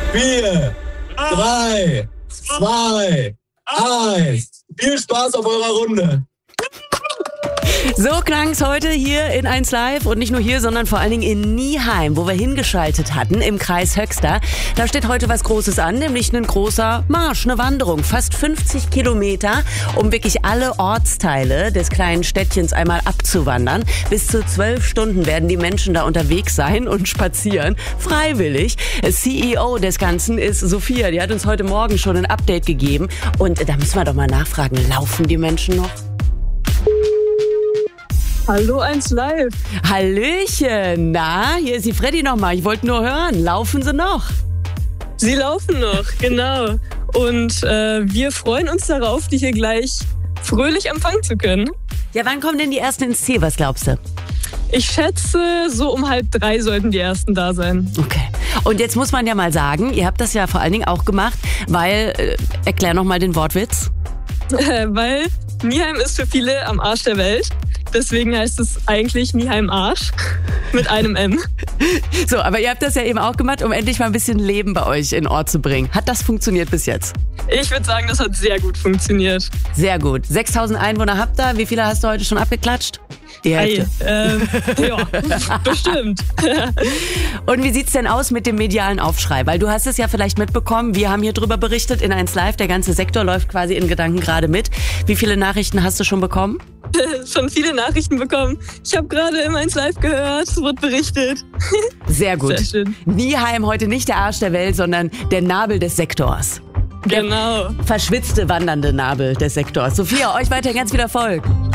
4, 3, 2, 1. Viel Spaß auf eurer Runde. So klang's heute hier in 1 Live und nicht nur hier, sondern vor allen Dingen in Nieheim, wo wir hingeschaltet hatten im Kreis Höxter. Da steht heute was Großes an, nämlich ein großer Marsch, eine Wanderung, fast 50 Kilometer, um wirklich alle Ortsteile des kleinen Städtchens einmal abzuwandern. Bis zu 12 Stunden werden die Menschen da unterwegs sein und spazieren, freiwillig. CEO des Ganzen ist Sophia, die hat uns heute Morgen schon ein Update gegeben und da müssen wir doch mal nachfragen, laufen die Menschen noch? Hallo 1 Live. Hallöchen, na, hier ist die Freddy nochmal. Ich wollte nur hören, laufen sie noch? Sie laufen noch, genau. Und wir freuen uns darauf, die hier gleich fröhlich empfangen zu können. Ja, wann kommen denn die Ersten ins Ziel, was glaubst du? Ich schätze, so um 2:30 sollten die Ersten da sein. Okay. Und jetzt muss man ja mal sagen, ihr habt das ja vor allen Dingen auch gemacht, weil, erklär nochmal den Wortwitz. Weil Nieheim ist für viele am Arsch der Welt. Deswegen heißt es eigentlich Nieheim Arsch mit einem M. So, aber ihr habt das ja eben auch gemacht, um endlich mal ein bisschen Leben bei euch in Ort zu bringen. Hat das funktioniert bis jetzt? Ich würde sagen, das hat sehr gut funktioniert. Sehr gut. 6.000 Einwohner habt ihr. Wie viele hast du heute schon abgeklatscht? Die Hälfte. Ja, bestimmt. Und wie sieht's denn aus mit dem medialen Aufschrei? Weil du hast es ja vielleicht mitbekommen, wir haben hier drüber berichtet in 1 Live, der ganze Sektor läuft quasi in Gedanken gerade mit. Wie viele Nachrichten hast du schon bekommen? Schon viele Nachrichten bekommen. Ich habe gerade im 1 Live gehört, es wird berichtet. Sehr gut. Sehr schön. Nieheim heute nicht der Arsch der Welt, sondern der Nabel des Sektors. Genau. Verschwitzte, wandernde Nabel des Sektors. Sophia, euch weiter ganz viel Erfolg.